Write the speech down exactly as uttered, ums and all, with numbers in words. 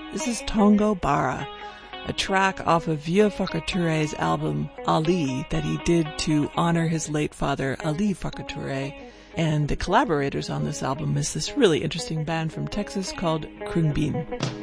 This is Tongo Bara, a track off of Vieux Farka album Ali that he did to honor his late father Ali Farka. And the collaborators on this album is this really interesting band from Texas called Khruangbin.